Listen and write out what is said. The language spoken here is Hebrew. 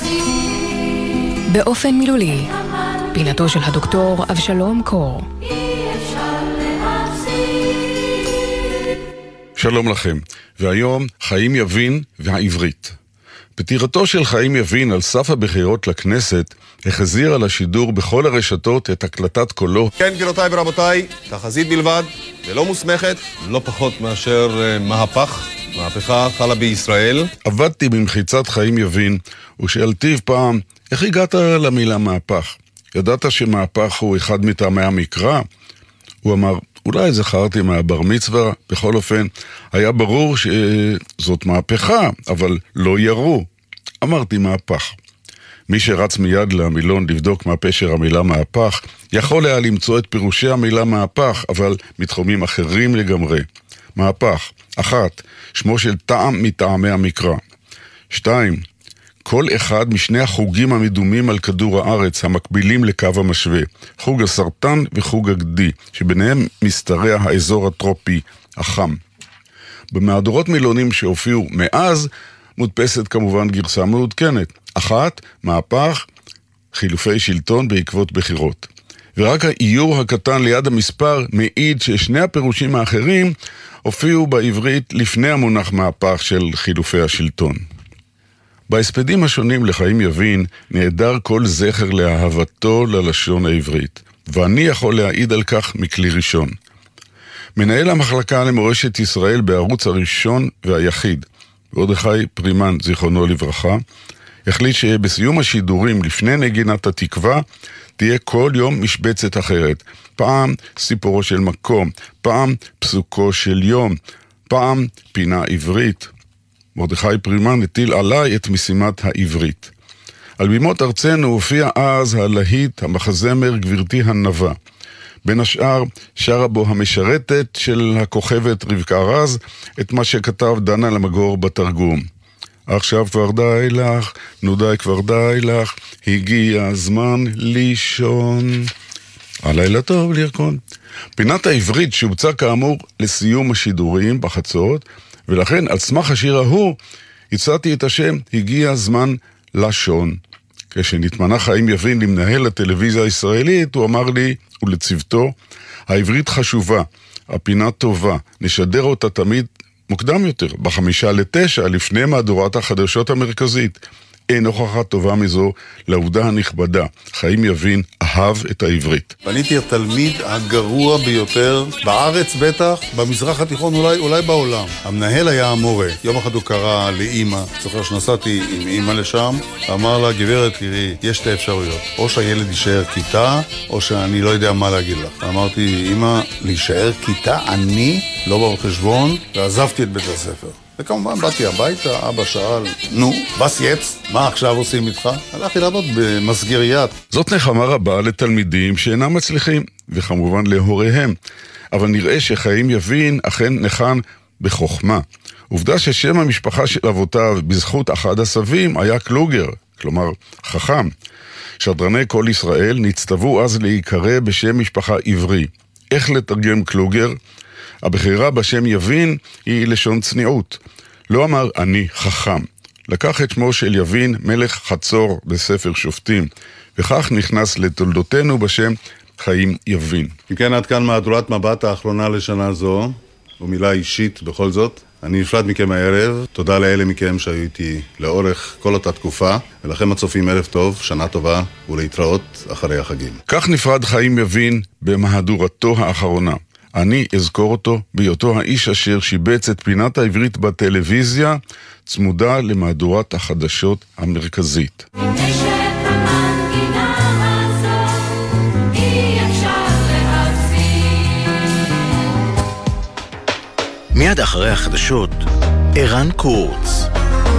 באופן מילולי, פינתו של הדוקטור אבשלום קור. שלום לכם, והיום חיים יבין והעברית. פטירתו של חיים יבין על סף הבחירות לכנסת החזיר על השידור בכל הרשתות את הקלטת קולו. כן, גבירותיי ורבותיי, תחזית בלבד, ולא מוסמכת, לא פחות מאשר מהפכה חלה בישראל. עבדתי במחיצת חיים יבין, ושאלתיו פעם, איך הגעת למילה מהפך? ידעת שמהפך הוא אחד מטעמי המקרא? הוא אמר, אולי זכרתי מהבר מצווה, בכל אופן, היה ברור שזאת מהפכה, אבל לא ירו. אמרתי מהפך. מי שרץ מיד למילון לבדוק מה פשר המילה מהפך, יכול היה למצוא את פירושי המילה מהפך, אבל מתחומים אחרים לגמרי. מהפך, 1. שמו של טעם מטעמי המקרא. 2. כל אחד משני החוגים המדומים על כדור הארץ המקבילים לקו המשווה, חוג הסרטן וחוג הגדי, שביניהם משתרע האזור הטרופי, החם. במהדורות מילונים שהופיעו מאז, מודפסת כמובן גרסה מעודכנת. 1. מהפך, חילופי שלטון בעקבות בחירות. ורק האיור הקטן ליד המספר מעיד ששני הפירושים האחרים הופיעו בעברית לפני המונח מהפך של חילופי השלטון. בהספדים השונים לחיים יבין נעדר כל זכר לאהבתו ללשון העברית, ואני יכול להעיד על כך מכלי ראשון. מנהל המחלקה למורשת ישראל בערוץ הראשון והיחיד, מרדכי פרימן, זיכרונו לברכה, החליט שבסיום השידורים לפני נגינת התקווה תהיה כל יום משבצת אחרת. פעם סיפורו של מקום, פעם פסוקו של יום, פעם פינה עברית. מרדכי פרימן הטיל עליי את משימת העברית. על בימות ארצנו הופיע אז הלהיט המחזמר גבירתי הנבה. בין השאר שרה בו המשרתת של הכוכבת רבקה רז את מה שכתב דנה למגור בתרגום. עכשיו כבר די לך, נו די כבר די לך, הגיע הזמן לישון. הלילה טוב לרקון. פינת העברית שהוצא כאמור לסיום השידורים בחצות, ולכן על סמך השיר ההוא הצעתי את השם הגיע הזמן לשון. כשנתמנה חיים יבין למנהל הטלוויזיה הישראלית, הוא אמר לי ולצוותו, העברית חשובה, הפינה טובה, נשדר אותה תמיד מוקדם יותר, 8:55 לפני מהדורת החדשות המרכזית. אין הוכחה טובה מזו לעובדה הנכבדה. חיים יבין אהב את העברית. בניתי התלמיד הגרוע ביותר בארץ בטח, במזרח התיכון אולי בעולם. המנהל היה המורה. יום אחד הוא קרא לאמא, זוכר שנסעתי עם אמא לשם, אמר לה, גברת, תראי, יש שתי אפשרויות. או שהילד יישאר כיתה, או שאני לא יודע מה להגיד לך. אמרתי, אמא, להישאר כיתה? אני לא בא בחשבון, ועזבתי את בית הספר. וכמובן באתי הביתה, אבא שאל, נו, בס יץ, מה עכשיו עושים איתך? הלכתי לעבוד במסגריית. זאת נחמה רבה לתלמידים שאינם מצליחים, וכמובן להוריהם. אבל נראה שחיים יבין אכן נחן בחוכמה. עובדה ששם המשפחה של אבותיו בזכות אחד הסבים היה קלוגר, כלומר חכם. שדרני כל ישראל נצטוו אז להיקרא בשם משפחה עברי. איך לתרגם קלוגר? הבחירה בשם יבין היא לשון צניעות. לא אמר אני חכם. לקח את שמו של יבין מלך חצור בספר שופטים, וכך נכנס לתולדותינו בשם חיים יבין. אם כן, עד כאן מהדורת מבט האחרונה לשנה זו, ומילה אישית בכל זאת. אני נפרד מכם הערב, תודה לאלה מכם שהיו איתי לאורך כל אותה תקופה, ולכם הצופים ערב טוב, שנה טובה, ולהתראות אחרי החגים. כך נפרד חיים יבין במהדורתו האחרונה. אני אזכור אותו בהיותו האיש אשר שיבץ את פינת העברית בטלוויזיה, צמודה למהדורת החדשות המרכזית. מיד אחרי החדשות, ערן קורץ.